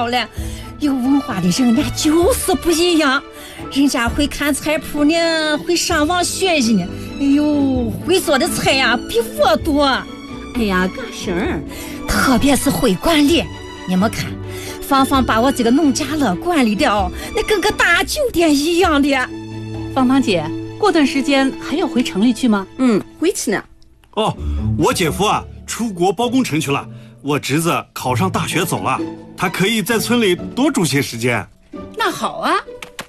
好了，有文化的人那就是不一样，人家会看菜谱呢，会上网学习呢，哎呦，会做的菜呀比我多。 哎呀，干什儿？ 特别是会管理，你们看，芳芳把我这个农家乐管理的哦，那跟个大酒店一样的。 芳芳姐，过段时间还要回城里去吗？ 回去呢。 哦，我姐夫啊出国包工程去了，我侄子考上大学走了，他可以在村里多住些时间。 那好啊。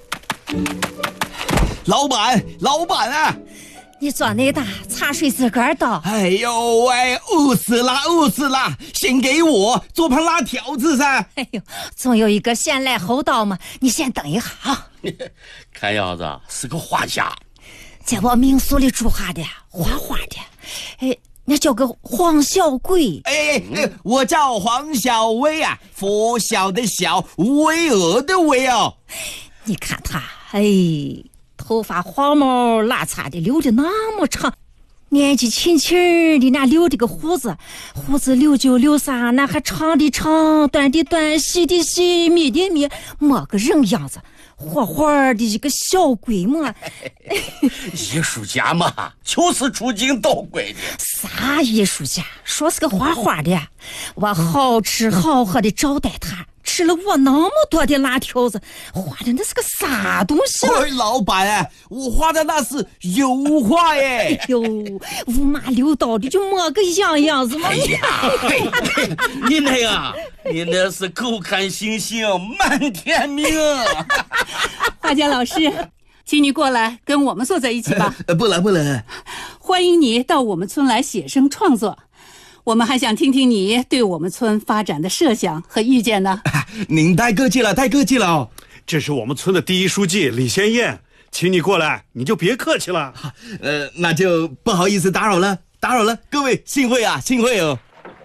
老板啊！ 你做那大茶水自个儿倒。 哎呦喂，饿死了！先给我做盘辣条子噻。 哎呦，总有一个先来后到嘛，你先等一下啊。 看样子是个画家， 在我民宿里住下的画画的，那叫个黄小贵。 我叫黄小薇啊，佛小的小，巍峨的巍哦。 你看他，头发黄毛拉碴的，留的那么长，年纪轻轻的那留的个胡子留就留啥，那还长的长，短的短，细的细，密的密，没个人样子，活活的一个小鬼嘛。 艺术家嘛，就是出京捣鬼的。 啥艺术家？说是个画画的，我好吃好喝的招待他，吃了我那么多的辣条子，画的那是个啥东西？ 老板啊，我画的那是油画耶。 哎呦，五马六道的就没个样子嘛。 哎呀，你那个，你那是狗看星星满天明。 画家老师，请你过来跟我们坐在一起吧。 不了。 欢迎你到我们村来写生创作，我们还想听听你对我们村发展的设想和意见呢。 您太客气了哦。 这是我们村的第一书记李先燕，请你过来，你就别客气了。 那就不好意思打扰了，各位幸会哦。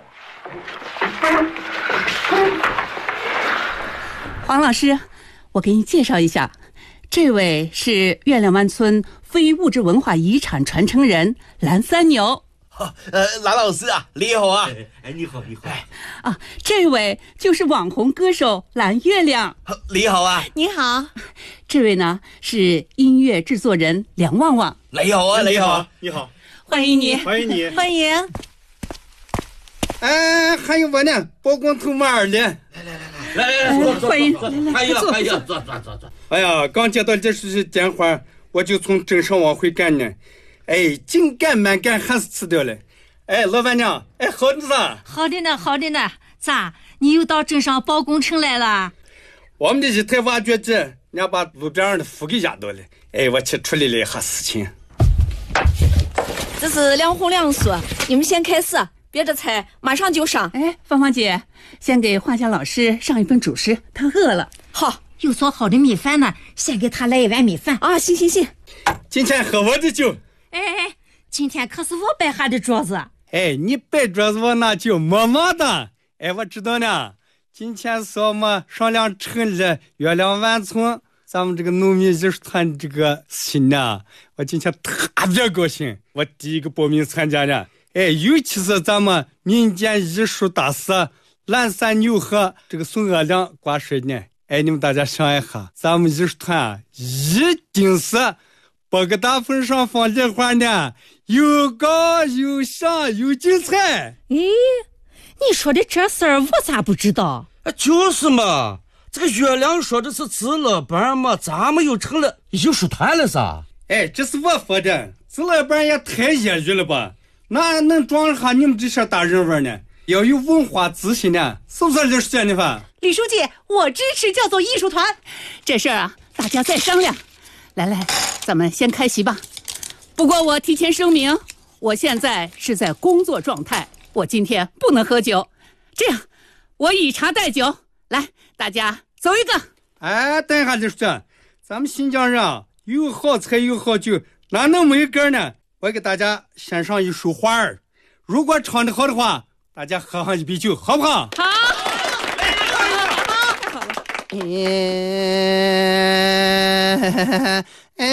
黄老师，我给你介绍一下，这位是月亮湾村非物质文化遗产传承人蓝三牛。 蓝老师啊，你好啊。 你好。 这位就是网红歌手蓝月亮。 你好啊。 你好。 这位呢是音乐制作人梁旺旺。 你好啊。 你好， 欢迎你。 欢迎。 还有我呢，包工头马二连。 来， 欢迎， 欢迎，坐。 哎呀，刚接到这是电话，我就从镇上往回赶呢。紧赶慢赶还是迟掉了。老板娘，好的噻。 好的呢。咋？你又到镇上包工程来了？ 我们的一台挖掘机，人家把路边上的树给压倒了。我去处理了一下事情。 这是两红两素，你们先开始。别的菜马上就上。 芳芳姐，先给画家老师上一份主食，他饿了。 好， 有做好的米饭呢，先给他来一碗米饭啊。行。 今天喝我的酒。 今天可是我摆下的桌子。 你摆桌子我拿酒么的。我知道呢。今天是我们上梁城里月亮湾村咱们这个农民艺术团这个事情呢，我今天特别高兴，我第一个报名参加呢。尤其是咱们民间艺术大师蓝三牛和这个宋岳良挂帅呢。你们大家想一下，咱们艺术团一定是把个大风上放莲花呢，又高又响又精彩。 你说的这事儿我咋不知道？ 就是嘛，这个月亮说的是值了班嘛，咱们又成了艺术团了噻。 这是我说的，值了班也太业余了吧？那能装上你们这些大人物呢？要有文化自信呢，是不是李书记你说？ 李书记，我支持叫做艺术团。这事儿啊，大家再商量。来，咱们先开席吧。不过我提前声明，我现在是在工作状态，我今天不能喝酒。这样，我以茶代酒，来，大家走一个。 等一下，李书记，咱们新疆人啊，有好菜有好酒，哪能没个呢？我给大家献上一首花儿，如果唱得好的话，大家喝上一杯酒，好不好？ 好。 哎